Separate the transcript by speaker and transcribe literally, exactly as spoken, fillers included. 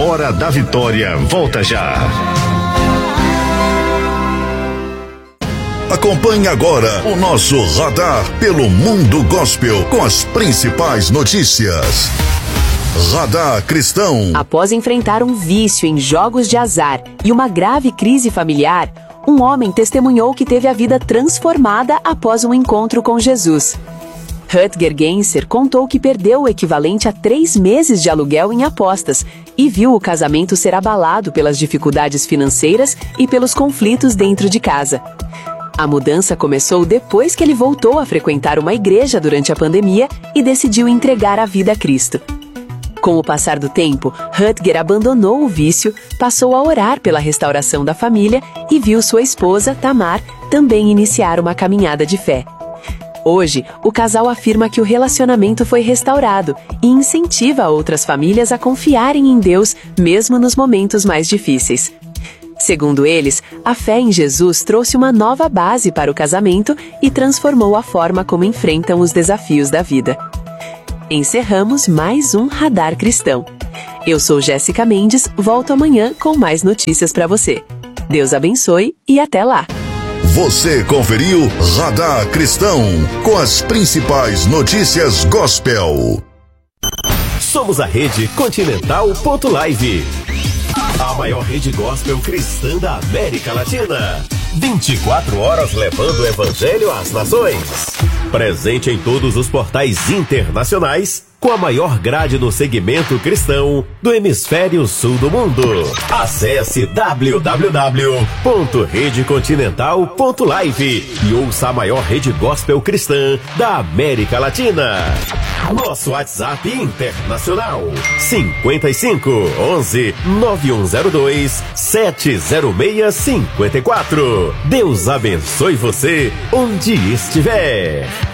Speaker 1: Hora da Vitória volta já.
Speaker 2: Acompanhe agora o nosso radar pelo Mundo Gospel com as principais notícias. Radar Cristão.
Speaker 3: Após enfrentar um vício em jogos de azar e uma grave crise familiar, um homem testemunhou que teve a vida transformada após um encontro com Jesus. Rutger Genser contou que perdeu o equivalente a três meses de aluguel em apostas e viu o casamento ser abalado pelas dificuldades financeiras e pelos conflitos dentro de casa. A mudança começou depois que ele voltou a frequentar uma igreja durante a pandemia e decidiu entregar a vida a Cristo. Com o passar do tempo, Rutger abandonou o vício, passou a orar pela restauração da família e viu sua esposa, Tamar, também iniciar uma caminhada de fé. Hoje, o casal afirma que o relacionamento foi restaurado e incentiva outras famílias a confiarem em Deus, mesmo nos momentos mais difíceis. Segundo eles, a fé em Jesus trouxe uma nova base para o casamento e transformou a forma como enfrentam os desafios da vida. Encerramos mais um Radar Cristão. Eu sou Jéssica Mendes, volto amanhã com mais notícias para você. Deus abençoe e até lá!
Speaker 2: Você conferiu Radar Cristão com as principais notícias gospel.
Speaker 4: Somos a Rede Continental ponto live, a maior rede gospel cristã da América Latina. vinte e quatro horas levando o evangelho às nações. Presente em todos os portais internacionais, com a maior grade no segmento cristão do hemisfério sul do mundo. Acesse w w w ponto rede continental ponto live e ouça a maior rede gospel cristã da América Latina. Nosso WhatsApp internacional cinquenta e cinco, onze, nove um zero dois, sete zero seis cinco quatro. Deus abençoe você onde estiver.